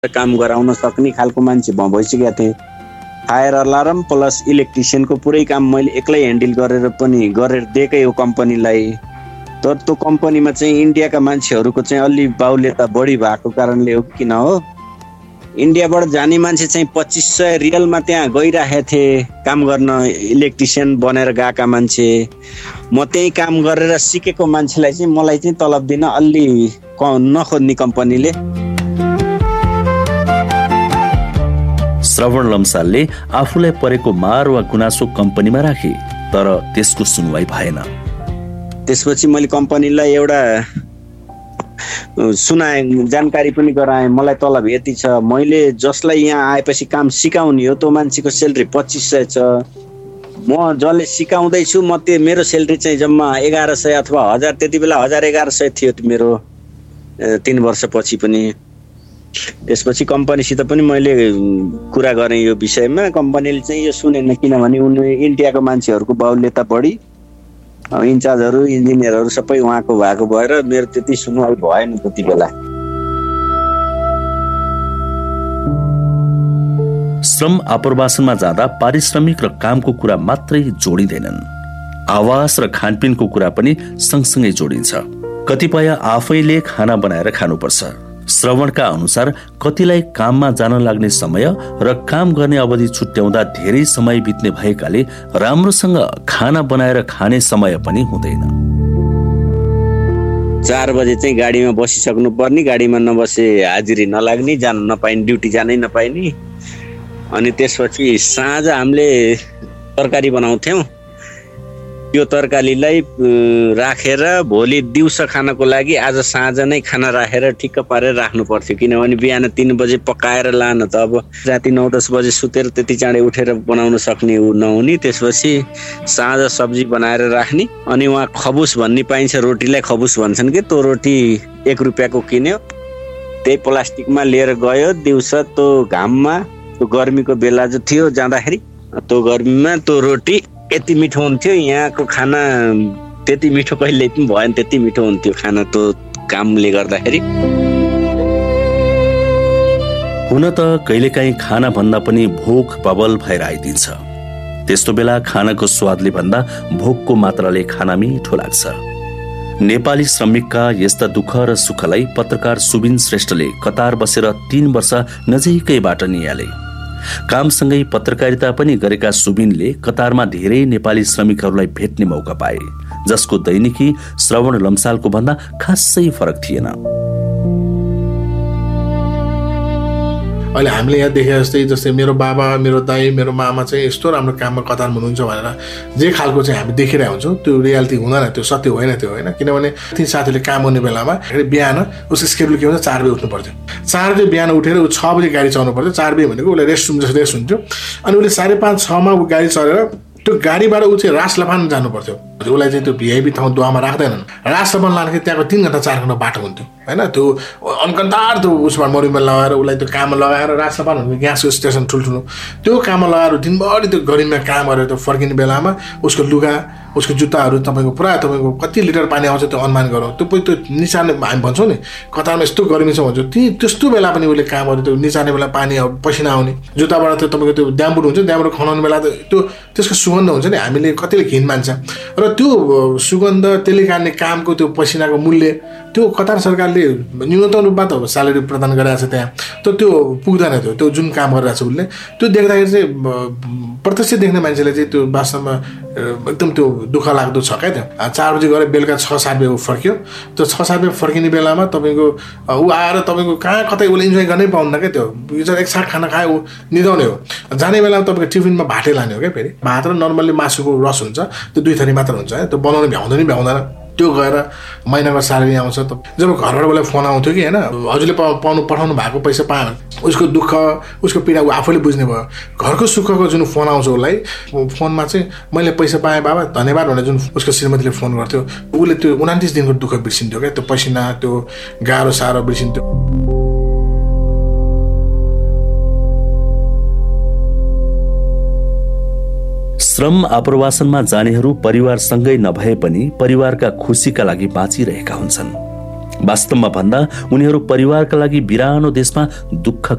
काम गराउन सक्ने खालको मान्छे भइसकेका थिएँ। फायर अलार्म प्लस इलेक्ट्रिसियनको पुरै काम मैले एक्लै ह्यान्डल गरेर दिएकै हो कम्पनीलाई। तर त्यो कम्पनीमा चाहिँ इन्डियाका मान्छेहरूको चाहिँ अलि बाहुल्यता बढी भएको कारणले हो किन हो, इन्डियाबाट जाने मान्छे चाहिँ 2500 रियलमा त्यहाँ गइरहेको थिए काम गर्न, इलेक्ट्रिसियन बनेर गएका मान्छे। म त्यही काम गरेर सिकेको मान्छेलाई चाहिँ मलाई चाहिँ तलब दिन अलि नखोज्ने कम्पनीले। श्रवण लम्सालले आफूलाई परेको मार वा गुनासो कम्पनीमा राखे, तर त्यसको सुनवाई भएन। त्यसपछि मैले कम्पनीलाई एउटा सुनाएँ, जानकारी पनि गराएँ, मलाई तलब यति छ, मैले जसलाई यहाँ आएपछि काम सिकाउने हो त्यो मान्छेको सेलेरी 2500 छ, म जसले सिकाउँदैछु म त्यो मेरो सेलेरी चाहिँ जम्मा 1100 अथवा 1000, त्यति बेला 1100 थियो मेरो 3 वर्षपछि पनि। त्यसपछि कम्पनीसित पनि मैले कुरा गरेँ यो विषयमा, कम्पनीले चाहिँ यो सुनेन, किनभने उनी इन्डियाको मान्छेहरूको बाहुल्यता बढी, इन्चार्जहरू इन्जिनियरहरू सबै उहाँको भएको भएर मेरो त्यति सुनवाई भएन त्यति बेला। श्रम आप्रवासनमा जाँदा पारिश्रमिक र कामको कुरा मात्रै जोडिँदैनन्, आवास र खानपिनको कुरा पनि सँगसँगै जोडिन्छ। कतिपय आफैले खाना बनाएर खानुपर्छ। श्रवणका अनुसार कतिलाई काममा जान लाग्ने समय र काम गर्ने अवधि छुट्याउँदा धेरै समय बित्ने भएकाले राम्रोसँग खाना बनाएर खाने समय पनि हुँदैन। 4 बजे चाहिँ गाडीमा बसिसक्नु पर्ने, गाडीमा नबसे हाजिरी नलाग्ने, जान नपाइने, ड्युटी जानै नपाइने। अनि त्यसपछि साँझ हामीले तरकारी बनाउँथ्यौँ, त्यो तरकारीलाई राखेर भोलि दिउँसो खानको लागि आज साँझ नै खाना राखेर ठिक्क पारेर राख्नु पर्थ्यो, किनभने बिहान 3 बजे पकाएर लान त अब राति 9-10 बजे सुतेर त्यति चाँडै उठेर बनाउन सक्ने नहुने। त्यसपछि साँझ सब्जी बनाएर राख्ने। अनि उहाँ खबुस भन्ने पाइन्छ, रोटीलाई खबुस भन्छन् कि, त्यो रोटी 1 रुपियाँको किन्यो, त्यही प्लास्टिकमा लिएर गयो। दिउँसो त्यो घाममा, त्यो गर्मीको बेला जो थियो जाँदाखेरि, त्यो गर्मीमा त्यो रोटी यति मिठो हुन्थ्यो। यहाँको खाना त्यति मिठो कहिले पनि भएन, त्यति मिठो हुन्थ्यो खाना त्यो कामले गर्दाखेरि। हुन त कहिलेकाहीँ खाना भन्दा पनि भोक बबल भएर आइदिन्छ। त्यस्तो बेला खानाको स्वादले भन्दा भोकको मात्राले खाना मिठो लाग्छ। नेपाली श्रमिकका यस्ता दुःख र सुखलाई पत्रकार सुबिन श्रेष्ठले कतार बसेर 3 वर्ष नजिकैबाट निहाले। कामसँगै पत्रकारिता पनि गरेका सुबिनले कतारमा धेरै नेपाली श्रमिकहरूलाई भेट्ने मौका पाए, जसको दैनिकी श्रवण लम्सालको भन्दा खासै फरक थिएन। अहिले हामीले यहाँ देखे जस्तै मेरो बाबा, मेरो दाई, मेरो मामा चाहिँ यस्तो राम्रो काममा कतारमा हुनुहुन्छ भनेर जे खालको चाहिँ हामी देखिरहेको हुन्छौँ, त्यो रियालिटी हुँदैन, त्यो सत्य होइन त्यो, होइन। किनभने ती साथीले काम गर्ने बेलामा बिहान उसको स्केड्युल के हुन्छ, 4 बजे उठ्नु पर्थ्यो। 4 बजे बिहान उठेर ऊ 6 बजे गाडी चलाउनु पर्थ्यो। 4 बजे भनेको उसले रेस्ट हुन्थ्यो, अनि उसले 5:30-6मा ऊ गाडी चलेर त्यो गाडीबाट ऊ चाहिँ रासलापान जानु पर्थ्यो। उसलाई चाहिँ त्यो भिआइपी ठाउँ दुवामा राख्दैनन्। रासलापान लाँदाखेरि त्यहाँको 3 घण्टा 4 घण्टा बाटो हुन्थ्यो, होइन। त्यो अनकन्तार त्यो उसमा मरिमा लगाएर उसलाई त्यो काममा लगाएर रासलापान हुने ग्यासको स्टेसन ठुल्ठुलो त्यो काममा लगाएर दिनभरि त्यो गरिबमा काम गरेर त्यो फर्किने बेलामा उसको लुगा, उसको जुत्ताहरू तपाईँको पुरा तपाईँको कति लिटर पानी आउँछ त्यो अनुमान गरौँ। त्यो निचार्ने हामी भन्छौँ नि कतारमा यस्तो गर्मी छ भन्छौँ, त्यस्तो बेला पनि उसले काम गर्यो। त्यो निचार्ने बेला पानी पसिना आउने, जुत्ताबाट त्यो तपाईँको त्यो ड्याम्बुट हुन्छ, ड्याम्बुट खनाउने बेला त्यो त्यसको सुगन्ध हुन्छ नि, हामीले कतिले घिन मान्छ। र त्यो सुगन्ध, त्यसले गर्ने कामको त्यो पसिनाको मूल्य त्यो कतार सरकारले न्यूनतम रूपमा त स्यालेरी प्रदान गरिरहेको छ त्यहाँ, त्यो पुग्दैन। त्यो जुन काम गरिरहेको छ उसले, त्यो देख्दाखेरि चाहिँ प्रत्यक्ष देख्ने मान्छेले चाहिँ त्यो वास्तवमा एकदम त्यो दुःख लाग्दो छ क्या। त्यो 4 बजी गएर बेलुका 6-7 बजे फर्क्यो। त्यो 6-7 बजे फर्किने बेलामा तपाईँको ऊ आएर तपाईँको कहाँ कतै उसले इन्जोय गर्नै पाउन्न क्या। त्यो एक साथ खाना खायो ऊ निदाउने हो। जाने बेलामा तपाईँको टिफिनमा भाटै लाने हो क्या। फेरि भात र नर्मल्ली मासुको रस हुन्छ, त्यो 2 थरी मात्र हुन्छ है, त्यो बनाउनु भ्याउँदैन। त्यो गएर महिनाको स्यालेरी आउँछ। जब घरबाट उसलाई फोन आउँथ्यो कि होइन हजुरले पठाउनु भएको पैसा पाएन, उसको दुःख उसको पीडा ऊ आफैले बुझ्ने भयो। घरको सुखको जुन फोन आउँछ उसलाई, फोनमा चाहिँ मैले पैसा पाएँ बाबा धन्यवाद भनेर जुन उसको श्रीमतीले फोन गर्थ्यो, उसले त्यो 29 दिनको दुःख बिर्सिन्थ्यो क्या। त्यो पसिना, त्यो गाह्रो साह्रो बिर्सिन्थ्यो। श्रम आप्रवासनमा जानेहरू परिवारसँगै नभए पनि परिवारका खुसीका लागि बाँचिरहेका हुन्छन्। वास्तवमा भन्दा उनीहरू परिवारका लागि बिरानो देशमा दुःख